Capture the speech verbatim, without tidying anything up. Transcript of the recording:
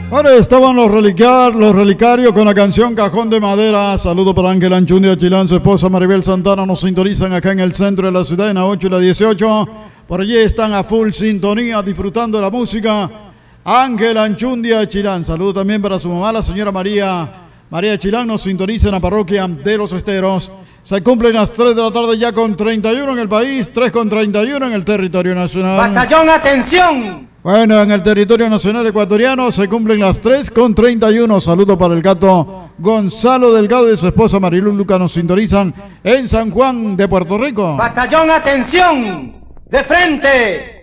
Ahora estaban los, relicar, los relicarios con la canción Cajón de Madera. Saludo para Ángel Anchundia Chilán, su esposa Maribel Santana. Nos sintonizan acá en el centro de la ciudad, en la ocho y la dieciocho. Por allí están a full sintonía, disfrutando de la música. Ángel Anchundia Chilán. Saludo también para su mamá, la señora María. María Chilán nos sintoniza en la parroquia de Los Esteros. Se cumplen las tres de la tarde ya con treinta y uno en el país, tres con treinta y uno en el territorio nacional. ¡Batallón, atención! Bueno, en el territorio nacional ecuatoriano se cumplen las tres con treinta y uno. Saludo para el gato Gonzalo Delgado y su esposa Marilu Luca. Nos sintonizan en San Juan de Puerto Rico. ¡Batallón, atención! ¡De frente!